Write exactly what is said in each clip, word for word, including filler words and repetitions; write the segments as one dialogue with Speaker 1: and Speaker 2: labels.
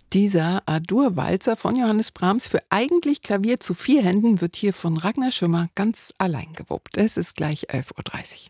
Speaker 1: Dieser A-Dur-Walzer von Johannes Brahms für eigentlich Klavier zu vier Händen wird hier von Ragnar Schümmer ganz allein gewuppt. Es ist gleich elf Uhr dreißig.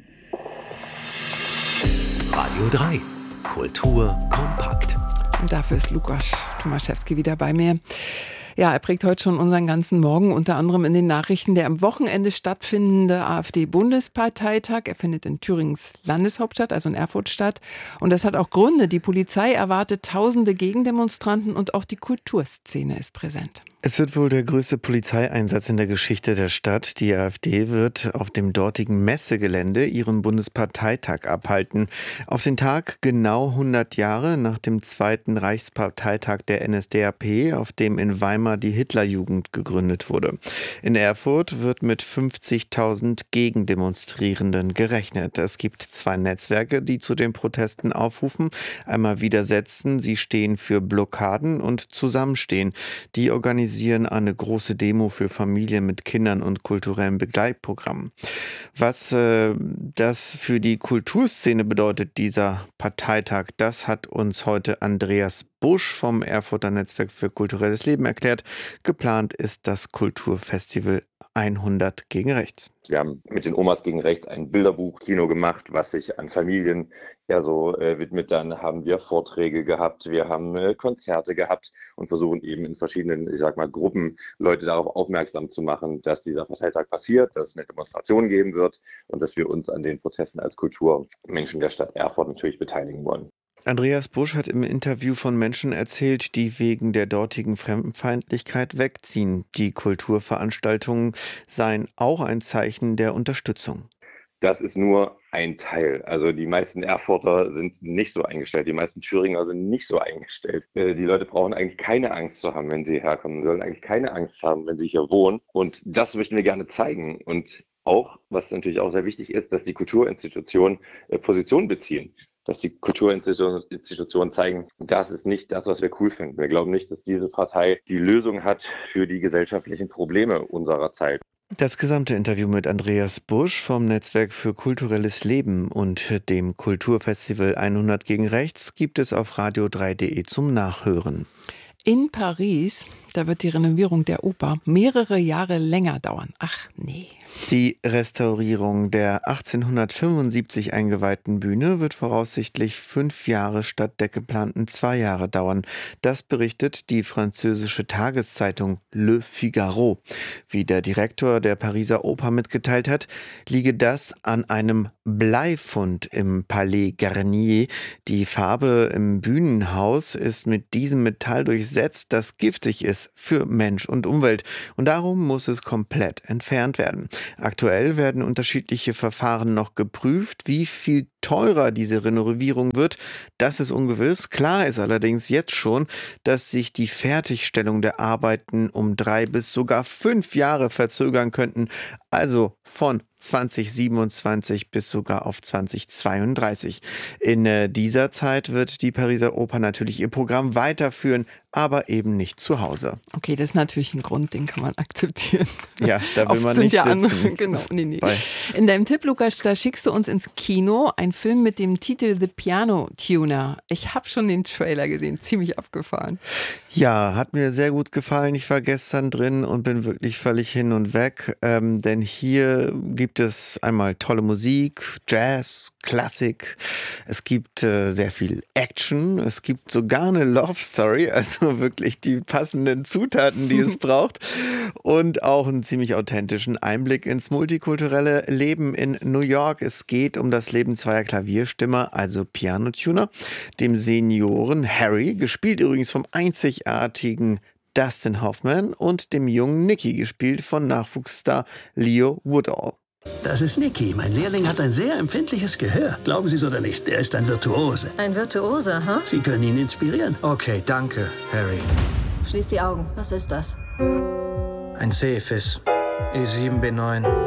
Speaker 2: Radio drei. Kultur kompakt.
Speaker 1: Und dafür ist Lukas Tomaszewski wieder bei mir. Ja, er prägt heute schon unseren ganzen Morgen, unter anderem in den Nachrichten der am Wochenende stattfindende AfD-Bundesparteitag. Er findet in Thüringens Landeshauptstadt, also in Erfurt, statt. Und das hat auch Gründe. Die Polizei erwartet tausende Gegendemonstranten und auch die Kulturszene ist präsent.
Speaker 3: Es wird wohl der größte Polizeieinsatz in der Geschichte der Stadt. Die AfD wird auf dem dortigen Messegelände ihren Bundesparteitag abhalten. Auf den Tag genau hundert Jahre nach dem zweiten Reichsparteitag der N S D A P, auf dem in Weimar die Hitlerjugend gegründet wurde. In Erfurt wird mit fünfzigtausend Gegendemonstrierenden gerechnet. Es gibt zwei Netzwerke, die zu den Protesten aufrufen. Einmal Widersetzen, sie stehen für Blockaden, und Zusammenstehen. Die organisieren eine große Demo für Familien mit Kindern und kulturellen Begleitprogrammen. Was äh, das für die Kulturszene bedeutet, dieser Parteitag, das hat uns heute Andreas Busch vom Erfurter Netzwerk für kulturelles Leben erklärt. Geplant ist das Kulturfestival hundert gegen rechts.
Speaker 4: Wir haben mit den Omas gegen rechts ein Bilderbuch-Kino gemacht, was sich an Familien eher so äh, widmet. Dann haben wir Vorträge gehabt, wir haben äh, Konzerte gehabt und versuchen eben in verschiedenen, ich sag mal, Gruppen Leute darauf aufmerksam zu machen, dass dieser Parteitag passiert, dass es eine Demonstration geben wird und dass wir uns an den Protesten als Kulturmenschen der Stadt Erfurt natürlich beteiligen wollen.
Speaker 3: Andreas Busch hat im Interview von Menschen erzählt, die wegen der dortigen Fremdenfeindlichkeit wegziehen. Die Kulturveranstaltungen seien auch ein Zeichen der Unterstützung.
Speaker 4: Das ist nur ein Teil. Also die meisten Erfurter sind nicht so eingestellt, die meisten Thüringer sind nicht so eingestellt. Die Leute brauchen eigentlich keine Angst zu haben, wenn sie herkommen, sollen eigentlich keine Angst haben, wenn sie hier wohnen. Und das möchten wir gerne zeigen. Und auch, was natürlich auch sehr wichtig ist, dass die Kulturinstitutionen Position beziehen. Dass die Kulturinstitutionen zeigen, das ist nicht das, was wir cool finden. Wir glauben nicht, dass diese Partei die Lösung hat für die gesellschaftlichen Probleme unserer Zeit.
Speaker 3: Das gesamte Interview mit Andreas Busch vom Netzwerk für kulturelles Leben und dem Kulturfestival hundert gegen rechts gibt es auf radio drei punkt de zum Nachhören.
Speaker 1: In Paris, da wird die Renovierung der Oper mehrere Jahre länger dauern. Ach nee.
Speaker 3: Die Restaurierung der achtzehnhundertfünfundsiebzig eingeweihten Bühne wird voraussichtlich fünf Jahre statt der geplanten zwei Jahre dauern. Das berichtet die französische Tageszeitung Le Figaro. Wie der Direktor der Pariser Oper mitgeteilt hat, liege das an einem Bleifund im Palais Garnier. Die Farbe im Bühnenhaus ist mit diesem Metall durchsetzt, das giftig ist für Mensch und Umwelt. Und darum muss es komplett entfernt werden. Aktuell werden unterschiedliche Verfahren noch geprüft. Wie viel teurer diese Renovierung wird, das ist ungewiss. Klar ist allerdings jetzt schon, dass sich die Fertigstellung der Arbeiten um drei bis sogar fünf Jahre verzögern könnten. Also von zwanzig siebenundzwanzig bis sogar auf zwanzig zweiunddreißig. In äh, dieser Zeit wird die Pariser Oper natürlich ihr Programm weiterführen, aber eben nicht zu Hause.
Speaker 1: Okay, das ist natürlich ein Grund, den kann man akzeptieren.
Speaker 3: Ja, da will
Speaker 1: Oft
Speaker 3: man
Speaker 1: sind
Speaker 3: nicht
Speaker 1: ja
Speaker 3: sitzen.
Speaker 1: Andere, genau, nee, nee.
Speaker 3: Bei
Speaker 1: In deinem Tipp, Lukas, da schickst du uns ins Kino einen Film mit dem Titel The Piano Tuner. Ich habe schon den Trailer gesehen, ziemlich abgefahren.
Speaker 3: Ja, hat mir sehr gut gefallen. Ich war gestern drin und bin wirklich völlig hin und weg, ähm, denn hier gibt es einmal tolle Musik, Jazz, Klassik. Es gibt äh, sehr viel Action. Es gibt sogar eine Love Story, also wirklich die passenden Zutaten, die es braucht. Und auch einen ziemlich authentischen Einblick ins multikulturelle Leben in New York. Es geht um das Leben zweier Klavierstimmer, also Pianotuner, dem Senioren Harry, gespielt übrigens vom einzigartigen Dustin Hoffman, und dem jungen Nicky, gespielt von Nachwuchsstar Leo Woodall.
Speaker 5: Das ist Nicky. Mein Lehrling hat ein sehr empfindliches Gehör. Glauben Sie es oder nicht, er ist ein Virtuose.
Speaker 6: Ein Virtuose, ha? Huh?
Speaker 5: Sie können ihn inspirieren.
Speaker 7: Okay, danke, Harry.
Speaker 6: Schließ die Augen. Was ist das?
Speaker 7: Ein Cephas. E sieben B neun.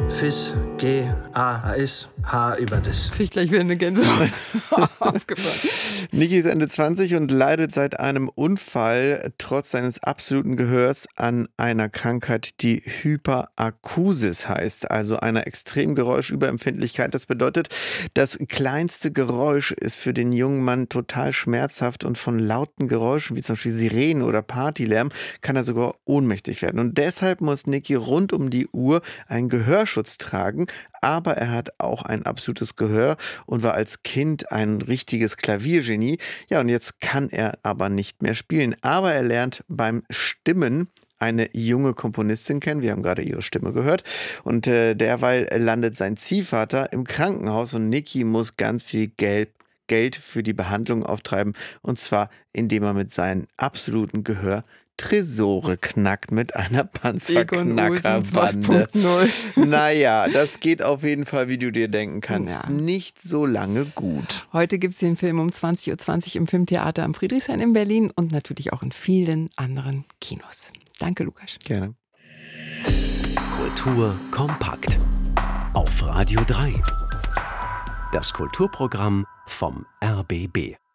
Speaker 7: Fis, G, A, Is, H über das.
Speaker 1: Krieg gleich wieder eine Gänsehaut. Aufgepasst.
Speaker 3: Niki ist Ende zwanzig und leidet seit einem Unfall trotz seines absoluten Gehörs an einer Krankheit, die Hyperakusis heißt, also einer extremen Geräuschüberempfindlichkeit. Das bedeutet, das kleinste Geräusch ist für den jungen Mann total schmerzhaft und von lauten Geräuschen wie zum Beispiel Sirenen oder Partylärm kann er sogar ohnmächtig werden. Und deshalb muss Niki rund um die Uhr einen Gehörschutz tragen, aber er hat auch ein absolutes Gehör und war als Kind ein richtiges Klaviergenie. Ja, und jetzt kann er aber nicht mehr spielen. Aber er lernt beim Stimmen eine junge Komponistin kennen. Wir haben gerade ihre Stimme gehört. Und äh, derweil landet sein Ziehvater im Krankenhaus und Niki muss ganz viel Geld Geld für die Behandlung auftreiben. Und zwar, indem er mit seinem absoluten Gehör Tresore knackt mit einer Panzerknackerbande. Naja, das geht auf jeden Fall, wie du dir denken kannst, ja. nicht so lange gut.
Speaker 1: Heute gibt es den Film um zwanzig Uhr zwanzig im Filmtheater am Friedrichshain in Berlin und natürlich auch in vielen anderen Kinos. Danke, Lukas.
Speaker 3: Gerne.
Speaker 2: Kultur kompakt. Auf Radio drei. Das Kulturprogramm vom R B B.